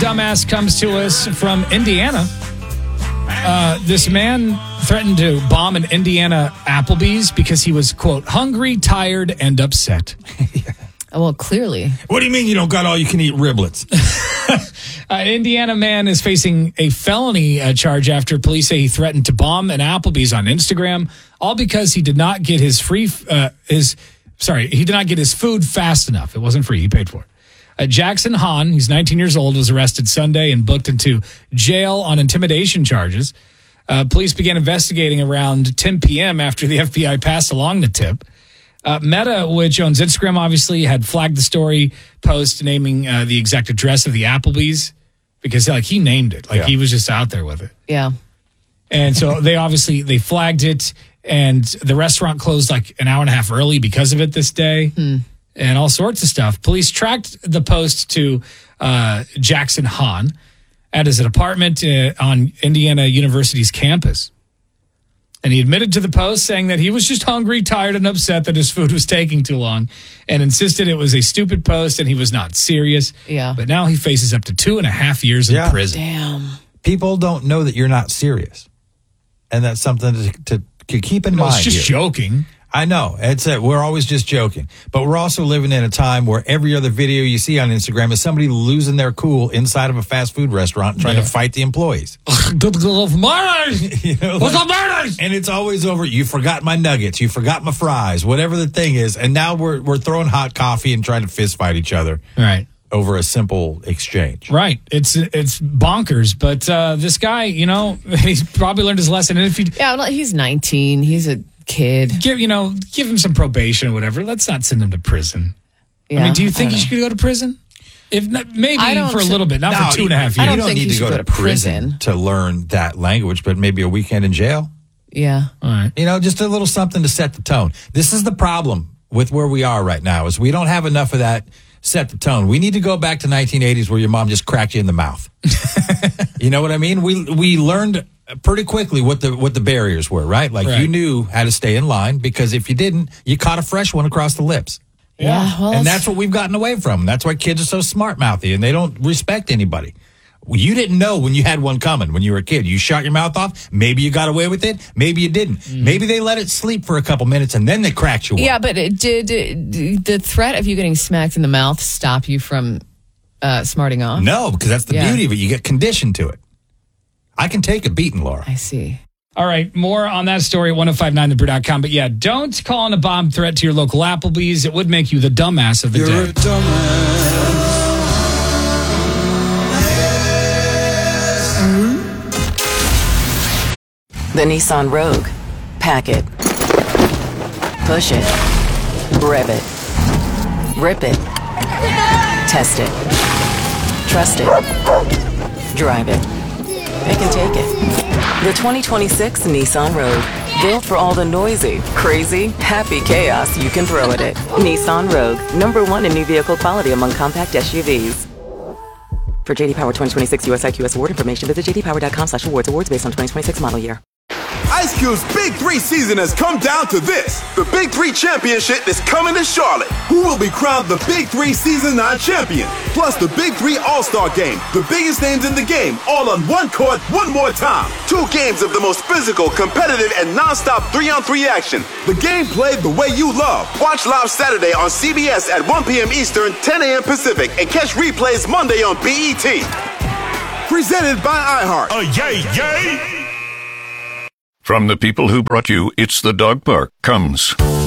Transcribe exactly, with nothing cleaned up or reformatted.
Dumbass comes to us from Indiana. Uh, this man threatened to bomb an Indiana Applebee's because he was, quote, hungry, tired, and upset. Yeah. Well, clearly. What do you mean you don't got all you can eat riblets? An Indiana man is facing a felony uh, charge after police say he threatened to bomb an Applebee's on Instagram, all because he did not get his free, uh, his, sorry, he did not get his food fast enough. It wasn't free. He paid for it. Uh, Jackson Hahn, who's nineteen years old, was arrested Sunday and booked into jail on intimidation charges. Uh, police began investigating around ten p.m. after the F B I passed along the tip. Uh, Meta, which owns Instagram, obviously had flagged the story post naming uh, the exact address of the Applebee's because like he named it. Like yeah. he was just out there with it. Yeah. And so they obviously, they flagged it and the restaurant closed like an hour and a half early because of it this day. Hmm. And all sorts of stuff. Police tracked the post to uh, Jackson Hahn at his apartment uh, on Indiana University's campus. And he admitted to the post saying that he was just hungry, tired, and upset that his food was taking too long and insisted it was a stupid post and he was not serious. Yeah. But now he faces up to two and a half years in yeah. prison. Damn. People don't know that you're not serious. And that's something to, to, to keep in no, mind. It's just here. joking. I know. It's a, we're always just joking. But we're also living in a time where every other video you see on Instagram is somebody losing their cool inside of a fast food restaurant trying yeah. to fight the employees. you know, like, and it's always over, you forgot my nuggets, you forgot my fries, whatever the thing is. And now we're we're throwing hot coffee and trying to fist fight each other. Right. Over a simple exchange. Right. It's it's bonkers. But uh, this guy, you know, he's probably learned his lesson. And if you Yeah, well, he's nineteen. He's a kid. Give you know, give him some probation or whatever. Let's not send him to prison. Yeah, I mean, do you think he should go to prison? If not, maybe for a little bit, not no, for two and a half years. I don't, you don't think need to go, go to prison, prison to learn that language, but maybe a weekend in jail. Yeah. All right. You know, just a little something to set the tone. This is the problem with where we are right now is we don't have enough of that set the tone. We need to go back to nineteen eighties where your mom just cracked you in the mouth. You know what I mean? We we learned pretty quickly what the what the barriers were, right? Like right. you knew how to stay in line because if you didn't, you caught a fresh one across the lips. Yeah. Well, and that's what we've gotten away from. That's why kids are so smart mouthy and they don't respect anybody. You didn't know when you had one coming when you were a kid. You shut your mouth off. Maybe you got away with it. Maybe you didn't. Mm. Maybe they let it sleep for a couple minutes and then they cracked you one. Yeah, but it did, did the threat of you getting smacked in the mouth stop you from uh, smarting off? No, because that's the yeah. beauty of it. You get conditioned to it. I can take a beating, Laura. I see. All right, more on that story at ten fifty-nine the brew dot com. But yeah, don't call in a bomb threat to your local Applebee's. It would make you the dumbass of the You're day. You're a dumbass. The Nissan Rogue. Pack it. Push it. Rev it. Rip it. Test it. Trust it. Drive it. Pick and take it. The twenty twenty-six Nissan Rogue. Built for all the noisy, crazy, happy chaos you can throw at it. Nissan Rogue. Number one in new vehicle quality among compact S U Vs. For J D Power twenty twenty-six U S I Q S award information, visit j d power dot com slash awards. Awards based on twenty twenty-six model year. Ice Cube's Big Three season has come down to this. The Big Three Championship is coming to Charlotte. Who will be crowned the Big Three Season nine champion? Plus the Big Three All-Star Game. The biggest names in the game, all on one court, one more time. Two games of the most physical, competitive, and non-stop three-on-three action. The game played the way you love. Watch live Saturday on C B S at one p.m. Eastern, ten a.m. Pacific, and catch replays Monday on B E T. Presented by iHeart. Oh, yay, yay! From the people who brought you It's the Dog Park comes